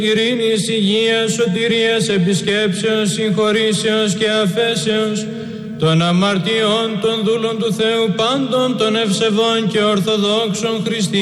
ειρήνης, υγείας, σωτηρίας, επισκέψεως, συγχωρήσεως και αφέσεως των αμαρτιών των δούλων του Θεού πάντων των ευσεβών και ορθοδόξων χριστιανών